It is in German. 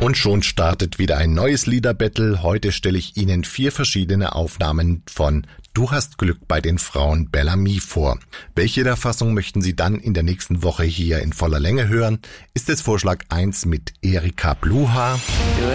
Und schon startet wieder ein neues Liederbattle. Heute stelle ich Ihnen 4 verschiedene Aufnahmen von Du hast Glück bei den Frauen Bellamy vor. Welche der Fassung möchten Sie dann in der nächsten Woche hier in voller Länge hören? Ist es Vorschlag 1 mit Erika Bluha?